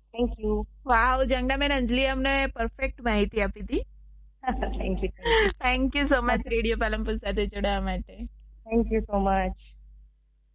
Thank you. વાવ, જંગનાબેન, અંજલિ અમને perfect માહિતી આપી હતી. Thank you. Thank you so much radio Palanpur સાથે જોડાવા માટે. Thank you so much.